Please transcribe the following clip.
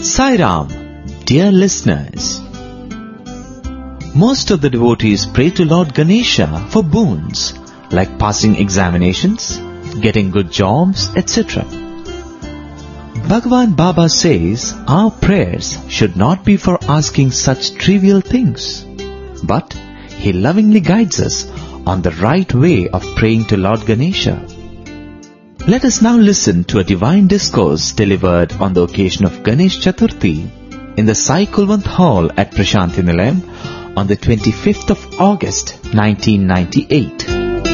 Sai Ram, dear listeners. Most of the devotees pray to Lord Ganesha for boons like passing examinations, getting good jobs, etc. Bhagavan Baba says our prayers should not be for asking such trivial things, but he lovingly guides us on the right way of praying to Lord Ganesha. Let us now listen to a divine discourse delivered on the occasion of Ganesh Chaturthi in the Sai Kulwant Hall at Prashanthi Nilayam on the 25th of August 1998.